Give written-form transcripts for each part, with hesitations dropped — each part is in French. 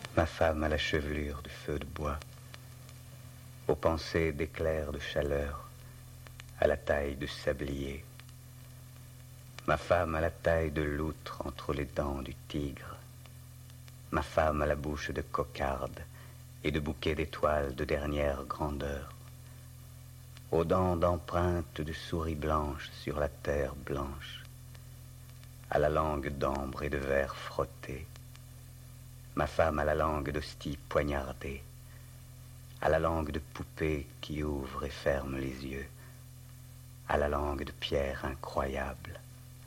Ma femme à la chevelure de feu de bois, aux pensées d'éclairs de chaleur, à la taille de sablier. Ma femme à la taille de loutre entre les dents du tigre. Ma femme à la bouche de cocarde et de bouquets d'étoiles de dernière grandeur. Aux dents d'empreintes de souris blanches sur la terre blanche. À la langue d'ambre et de verre frotté. Ma femme à la langue d'hostie poignardée. À la langue de poupée qui ouvre et ferme les yeux. À la langue de pierre incroyable.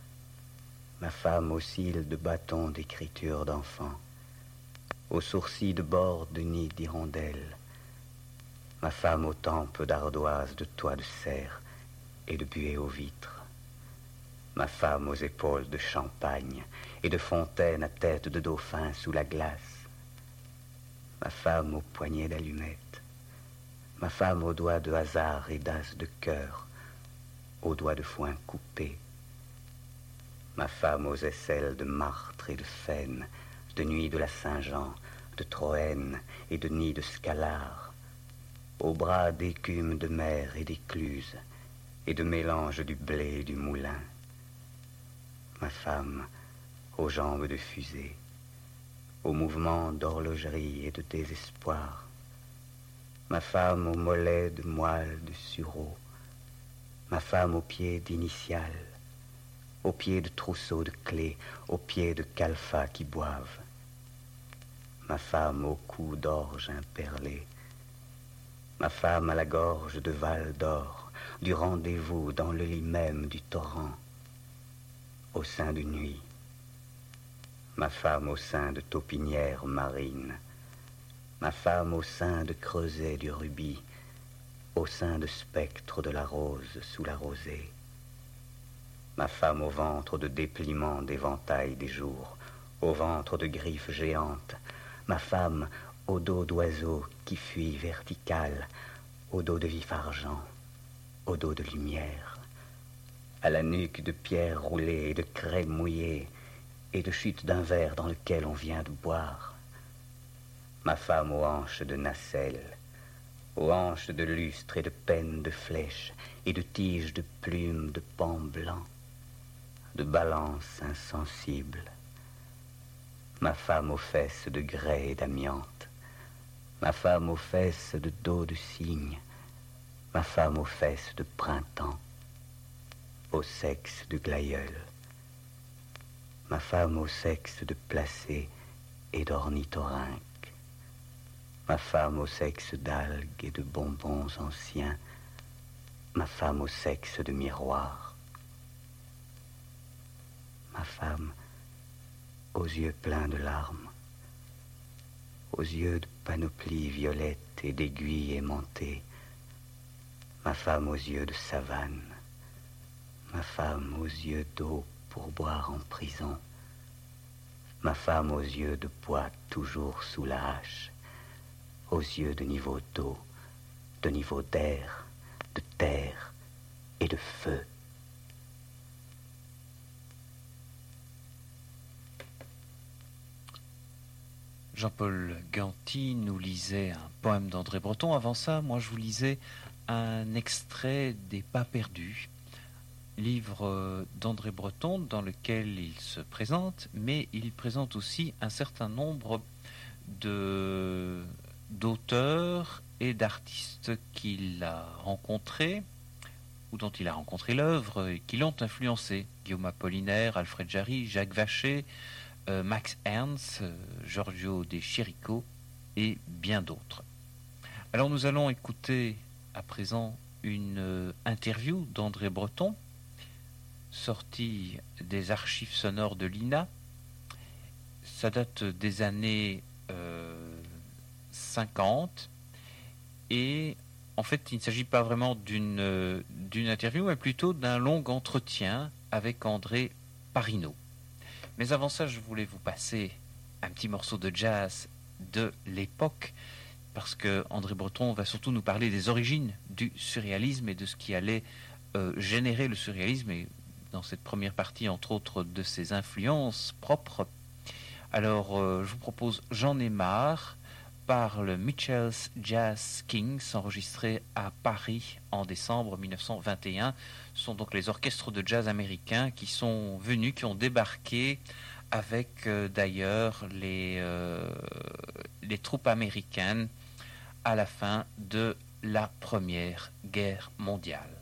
Ma femme aux cils de bâton d'écriture d'enfant, aux sourcils de bord de nid d'hirondelle. Ma femme aux tempes d'ardoise de toit de serre et de buée aux vitres. Ma femme aux épaules de champagne et de fontaine à tête de dauphin sous la glace. Ma femme aux poignets d'allumettes. Ma femme aux doigts de hasard et d'as de cœur, aux doigts de foin coupés. Ma femme aux aisselles de martre et de faine, de nuit de la Saint-Jean, de Troène et de nid de Scalard, aux bras d'écume de mer et d'écluse, et de mélange du blé et du moulin. Ma femme aux jambes de fusée, aux mouvements d'horlogerie et de désespoir. Ma femme aux mollets de moelle de sureau, ma femme aux pieds d'initiales, aux pieds de trousseaux de clés, aux pieds de calfats qui boivent. Ma femme au cou d'orge imperlé, ma femme à la gorge de Val d'Or, du rendez-vous dans le lit même du torrent, au sein de nuit. Ma femme au sein de taupinière marine, ma femme au sein de creuset du rubis, au sein de spectre de la rose sous la rosée. Ma femme au ventre de dépliement d'éventail des jours, au ventre de griffes géantes. Ma femme au dos d'oiseau qui fuit vertical, au dos de vif argent, au dos de lumière, à la nuque de pierre roulée et de craie mouillée et de chute d'un verre dans lequel on vient de boire. Ma femme aux hanches de nacelle, aux hanches de lustre et de pennes de flèches et de tiges de plumes de pan blanc, de balance insensible. Ma femme aux fesses de grès et d'amiante, ma femme aux fesses de dos de cygne, ma femme aux fesses de printemps, au sexe de glaïeul, ma femme au sexe de placé et d'ornithorynque, ma femme au sexe d'algues et de bonbons anciens, ma femme au sexe de miroir, ma femme aux yeux pleins de larmes, aux yeux de panoplie violette et d'aiguilles aimantées, ma femme aux yeux de savane, ma femme aux yeux d'eau pour boire en prison, ma femme aux yeux de bois toujours sous la hache, aux yeux de niveau d'eau, de niveau d'air, de terre et de feu. Jean-Paul Ganty nous lisait un poème d'André Breton. Avant ça, moi je vous lisais un extrait des Pas perdus, livre d'André Breton dans lequel il se présente, mais il présente aussi un certain nombre d'auteurs et d'artistes qu'il a rencontrés ou dont il a rencontré l'œuvre et qui l'ont influencé. Guillaume Apollinaire, Alfred Jarry, Jacques Vacher, Max Ernst, Giorgio De Chirico et bien d'autres. Alors nous allons écouter à présent une interview d'André Breton, sortie des archives sonores de l'INA. Ça date des années 50 et en fait il ne s'agit pas vraiment d'une interview mais plutôt d'un long entretien avec André Parinaud. Mais avant ça, je voulais vous passer un petit morceau de jazz de l'époque, parce que André Breton va surtout nous parler des origines du surréalisme et de ce qui allait générer le surréalisme, et dans cette première partie, entre autres, de ses influences propres. Alors, je vous propose J'en ai marre par le Mitchell's Jazz Kings, enregistré à Paris en décembre 1921. Ce sont donc les orchestres de jazz américains qui sont venus, qui ont débarqué avec d'ailleurs les troupes américaines à la fin de la Première Guerre mondiale.